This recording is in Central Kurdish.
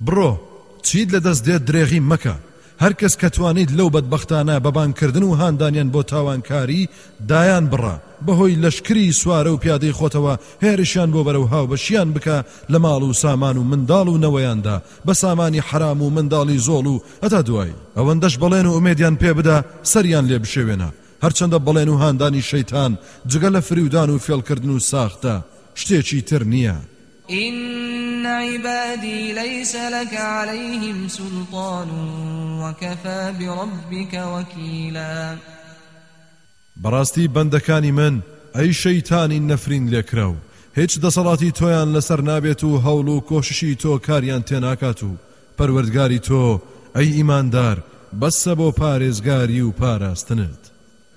بڕۆ چیت لە دەست دێت درێغی مەکە. هەر کەس کە توانیت لەو بەدبەختانە بەبانکردن و هاندانیان بۆ تاوانکاری دایان بڕە بەهۆی لەشکری سوارە و پیادەی خۆتەوە هێرشیان بۆ بەرەو هاوبەشیان بکە لە ماڵ و سامان و منداڵ و نەوەیاندا بە سامانی حرام و منداڵی زۆڵ و هەتا دوای ئەوەندەش بەڵێن و ئومێدیان پێ بدە سەریان لێ بشێوێنە. هەرچەندە بەڵێن و هاندانی شەیتان جگە لە فریودان و فێڵکردن و ساختە شتێکی تر نییە. إن عبادي ليس لك عليهم سلطان وكفى بربك وكيلا. بەڕاستی بەندەکانی من ئەی شەیتانی نەفرین لێکراو هیچ دەسەڵاتی تۆیان لەسەر نابێت و هەوڵ و کۆششی تۆ کاریان تێناکات و پەروەردگاری تۆ ئەی ئیماندار بەسە بۆ پارێزگاری و پاراستنت.